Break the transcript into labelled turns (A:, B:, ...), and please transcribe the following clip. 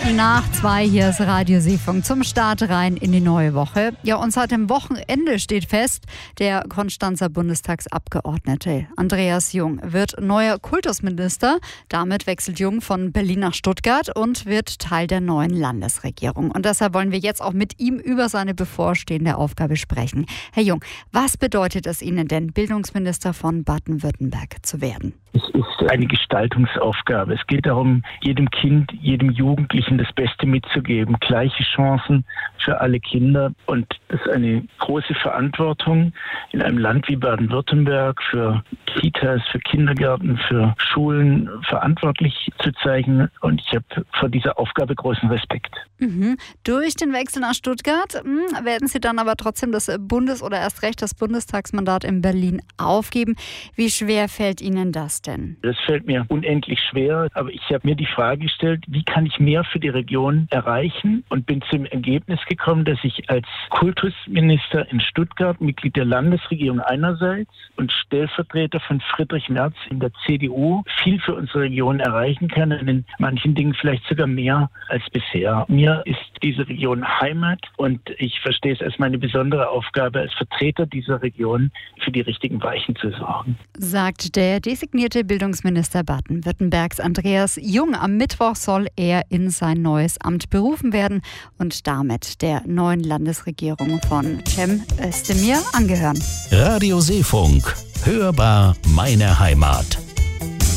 A: Nach 2 hier ist Radio Seefunk zum Start rein in die neue Woche. Ja, und seit dem Wochenende steht fest, der Konstanzer Bundestagsabgeordnete Andreas Jung wird neuer Kultusminister. Damit wechselt Jung von Berlin nach Stuttgart und wird Teil der neuen Landesregierung. Und deshalb wollen wir jetzt auch mit ihm über seine bevorstehende Aufgabe sprechen. Herr Jung, was bedeutet es Ihnen denn, Bildungsminister von Baden-Württemberg zu werden?
B: Es ist eine Gestaltungsaufgabe. Es geht darum, jedem Kind, jedem Jugendlichen das Beste mitzugeben. Gleiche Chancen für alle Kinder. Und das ist eine große Verantwortung in einem Land wie Baden-Württemberg für Kitas, für Kindergärten, für Schulen verantwortlich zu zeigen. Und ich habe vor dieser Aufgabe großen Respekt.
A: Durch den Wechsel nach Stuttgart werden Sie dann aber trotzdem das oder erst recht das Bundestagsmandat in Berlin aufgeben. Wie schwer fällt Ihnen das denn?
B: Das fällt mir unendlich schwer, aber ich habe mir die Frage gestellt, wie kann ich mehr für die Region erreichen, und bin zum Ergebnis gekommen, dass ich als Kultusminister in Stuttgart, Mitglied der Landesregierung einerseits und Stellvertreter von Friedrich Merz in der CDU, viel für unsere Region erreichen kann und in manchen Dingen vielleicht sogar mehr als bisher. Mir ist diese Region Heimat und ich verstehe es als meine besondere Aufgabe, als Vertreter dieser Region für die richtigen Weichen zu sorgen.
A: Sagt der designierte Bildungsminister Baden-Württembergs Andreas Jung. Am Mittwoch soll er in sein neues Amt berufen werden und damit der neuen Landesregierung von Cem Özdemir angehören.
C: Radio Seefunk. Hörbar meine Heimat.